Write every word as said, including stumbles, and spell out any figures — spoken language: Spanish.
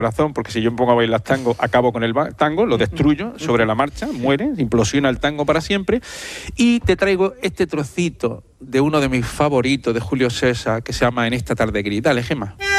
razón, porque si yo me pongo a bailar tango, acabo con el tango, lo destruyo sobre la marcha, muere, implosiona el tango para siempre. Y te traigo este trocito de uno de mis favoritos de Julio César, que se llama En esta tarde gris. Dale, Gemma.